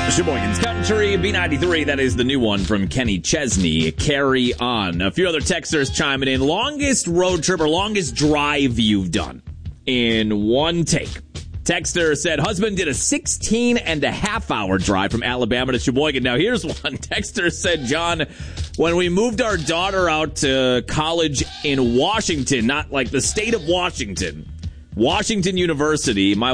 Sheboygan's Country, B93. That is the new one from Kenny Chesney. Carry on. A few other texters chiming in. Longest road trip or longest drive you've done in one take. Texter said, husband did a 16-and-a-half-hour drive from Alabama to Sheboygan. Now, here's one. Texter said, John, when we moved our daughter out to college in Washington, not like the state of Washington, Washington University, my